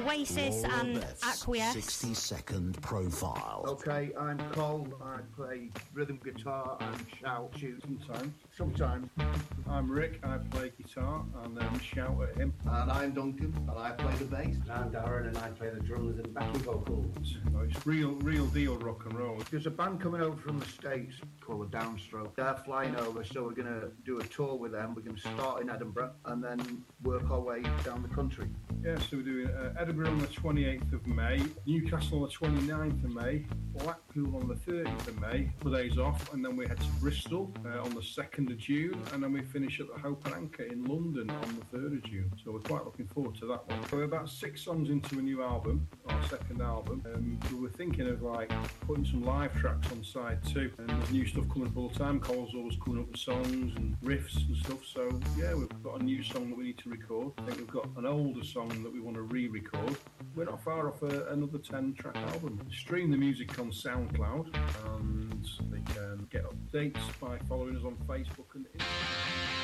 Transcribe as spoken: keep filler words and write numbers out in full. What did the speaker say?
Oasis and Acquiesce. sixty second profile. Okay, I'm Cole. I play rhythm guitar and shout, shoot sometimes. Sometimes. I'm Rick. I play guitar and then shout at him. And I'm Duncan, and I play the bass. And I'm Darren, and I play the drums and backing vocals. So it's real, real deal rock and roll. There's a band coming over from the States called Downstroke. They're flying over, so we're going to do a tour with them. We're going to start in Edinburgh and then work our way down the country. Yeah, so we're doing uh, Edinburgh on the twenty-eighth of May, Newcastle on the twenty-ninth of May, Blackpool on the thirtieth of May, couple of days off, and then we head to Bristol uh, on the second of June, and then we finish at the Hope and Anchor in London on the third of June. So we're quite looking forward to that one. So we're about six songs into a new album, our second album. Um, we were thinking of like putting some live tracks on side too, and there's new stuff coming up all the time. Cole's always coming up with songs and riffs and stuff. So yeah, we've got a new song that we need to record. I think we've got an older song that we want to re-record. We're not far off a, another ten track album. Stream the music on SoundCloud, and they can get updates by following us on Facebook and Instagram.